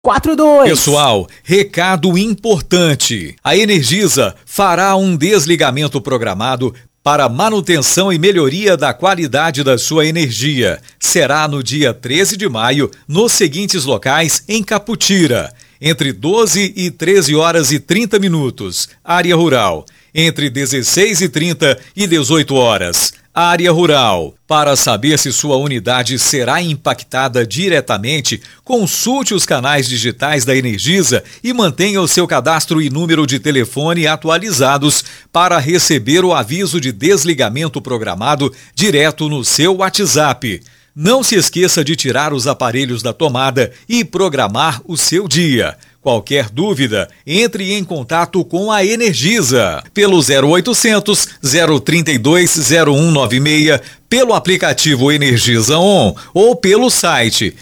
42. Pessoal, recado importante. A Energisa fará um desligamento programado para manutenção e melhoria da qualidade da sua energia. Será no dia 13 de maio, nos seguintes locais em Caputira, entre 12 e 13 horas e 30 minutos. Área Rural, entre 16h30 e 18 horas. Área Rural. Para saber se sua unidade será impactada diretamente, consulte os canais digitais da Energisa e mantenha o seu cadastro e número de telefone atualizados para receber o aviso de desligamento programado direto no seu WhatsApp. Não se esqueça de tirar os aparelhos da tomada e programar o seu dia. Qualquer dúvida, entre em contato com a Energisa pelo 0800 032 0196, pelo aplicativo Energisa On ou pelo site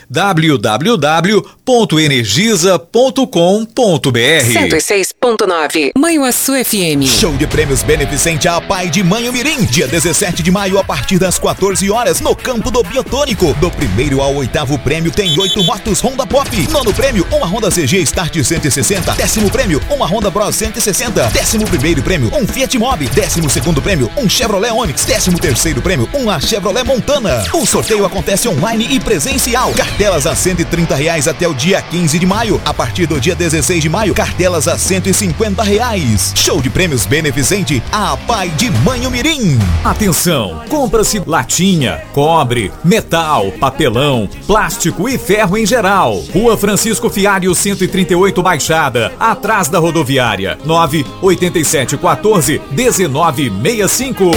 www.energisa.com.br. 106.9 Manhuaçu FM. Show de prêmios beneficente à Pai de Manhumirim, dia 17 de maio a partir das 14 horas no campo do Biotônico. Do primeiro ao oitavo prêmio tem 8 motos Honda Pop. Nono prêmio, uma Honda CG Start 160. Décimo prêmio, uma Honda Bros 160. Décimo primeiro prêmio, um Fiat Mobi. Décimo segundo prêmio, um Chevrolet Onix. Décimo terceiro prêmio, uma Chevrolet Montana. O sorteio acontece online e presencial. Cartelas a R$130 até o dia 15 de maio. A partir do dia 16 de maio, cartelas a R$150. Show de prêmios beneficente à Pai de Manhumirim. Atenção! Compra-se latinha, cobre, metal, papelão, plástico e ferro em geral. Rua Francisco Fiário 138 Baixada, atrás da rodoviária. 98714-1965.